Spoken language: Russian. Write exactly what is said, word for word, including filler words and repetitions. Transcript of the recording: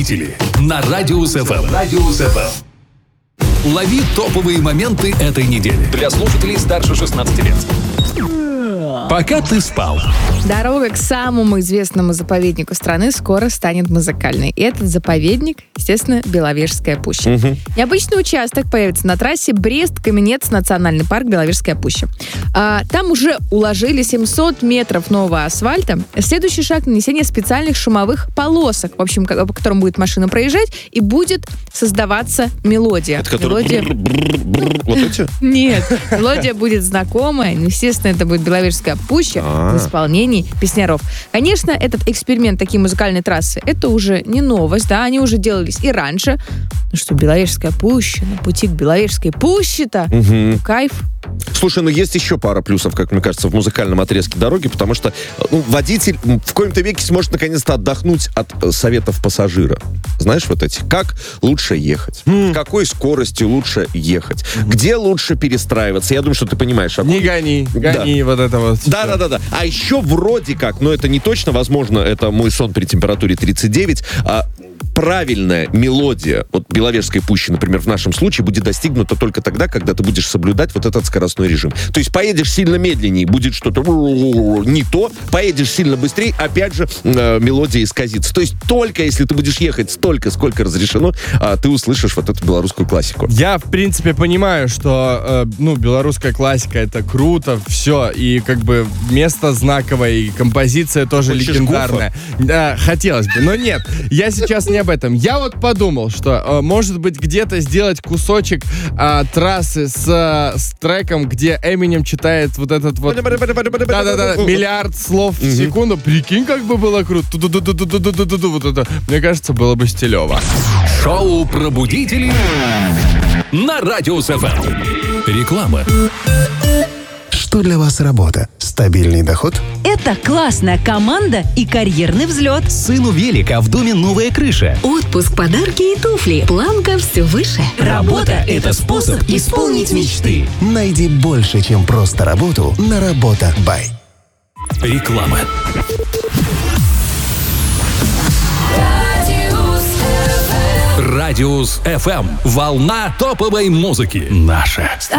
Пробудители на Радиус эф эм. Радиус эф эм. Лови топовые моменты этой недели. Для слушателей старше шестнадцати лет. Пока ты спал. Дорога к самому известному заповеднику страны скоро станет музыкальной. И этот заповедник, естественно, Беловежская пуща. Угу. Необычный участок появится на трассе Брест-Каменец, национальный парк Беловежская пуща. А, там уже уложили семьсот метров нового асфальта. Следующий шаг — нанесение специальных шумовых полосок, в общем, по которым будет машина проезжать, и будет создаваться мелодия. Это которые... Мелодия... Вот эти? Нет, мелодия будет знакомая. Естественно, это будет Беловежская пуща в исполнении песняров. Конечно, этот эксперимент такие музыкальные трассы, это уже не новость, да, они уже делались и раньше. Ну что, Беловежская пуща, на пути к Беловежской пуще-то, угу. Кайф. Слушай, ну есть еще пара плюсов, как мне кажется, в музыкальном отрезке дороги, потому что ну, водитель в коем-то веке сможет наконец-то отдохнуть от советов пассажира. Знаешь, вот эти, как лучше ехать, mm. с какой скоростью лучше ехать, mm-hmm. где лучше перестраиваться. Я думаю, что ты понимаешь. Не гони, гони да. вот это вот. Да-да-да. А еще вроде как, но это не точно, возможно, это мой сон при температуре тридцать девять, а правильная мелодия от Беловежской пущи, например, в нашем случае, будет достигнута только тогда, когда ты будешь соблюдать вот этот скоростной режим. То есть поедешь сильно медленнее, будет что-то не то, поедешь сильно быстрее, опять же, э, мелодия исказится. То есть только если ты будешь ехать столько, сколько разрешено, э, ты услышишь вот эту белорусскую классику. Я, в принципе, понимаю, что э, ну, белорусская классика — это круто, все, и как бы место знаковое, и композиция тоже Хочешь легендарная. Да, хотелось бы, но нет. Я сейчас не об этом. Я вот подумал, что э, может быть где-то сделать кусочек э, трассы с, э, с треком, где Эминем читает вот этот вот да-да-да, миллиард слов в секунду. Прикинь, как бы было круто. Вот это, мне кажется, было бы стилево. Шоу «Пробудители» на Радиус эф эм. Реклама. Что для вас работа? Стабильный доход? Это классная команда и карьерный взлет. Сыну велик, а в доме новая крыша. Отпуск, подарки и туфли. Планка все выше. Работа – это способ исполнить мечты. Найди больше, чем просто работу на Работа Бай. Реклама. Радиус эф эм. Волна топовой музыки. Наша.